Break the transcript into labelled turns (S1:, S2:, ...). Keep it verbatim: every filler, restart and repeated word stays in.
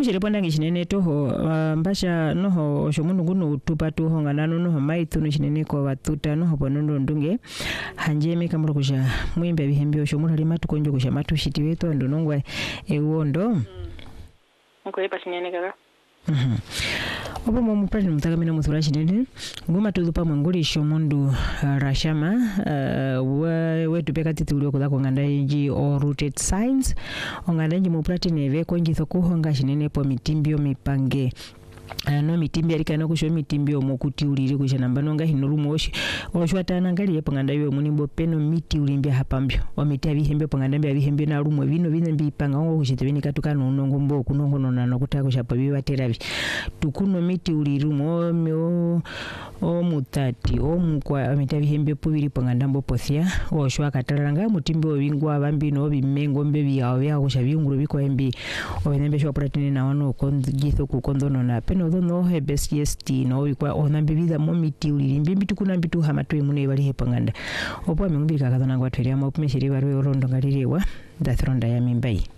S1: kuchere pondangi chinene toho uh, mbasha noho shomundu ngunu tupa toho nganano noho maitu no chinene ko batuta noho bonondo ndunge hanje meka mulo kusha mwimbe bihembyo shomundu ali matu konjo kusha matu shiti wetu ndo nongwa ewondo mm.
S2: Ngwe pa chinene kaka
S1: mhm obo mu mupani mutakamina muthura chinene ngoma tuzupa mwanguli shomundu uh, rashama uh, we wetu peka titulio kuza nganda inji o rooted signs onganda inji mu platine ve konjitho kuhonga chinene po mitimbio mipange ano mitimbi alikana kusho mitimbi omukuti uliri kusha nambano hino rumoshi oshwatana ngali yepo nganda yo munimbo peno miti ulimbya hapambyo o miti abihembe ponganda mbya bihembe na rumo bino bino mbipanga ngo kushitebeni katuka no nongombo kunongo nonano kutaka kushapo bibaterabi tukuno miti uliri mo o, o mutati o mukwa miti abihembe pubiri ponganda mbo pothia oshwa katalanga mutimbi obingwa bambino bimengo mbebi yawo bya kusha binguru biko embi obenembe shwa platine na wano konjitho kukondono na no no he best yes ti no ikwa onambibida mo miti uliri mbimbi tukuna mbitu hamatwe mune bali hepanganda opo amengubika kadona ngwatweria mo pumeshiri barwe orondo ngalirewa dathronda ya mimbai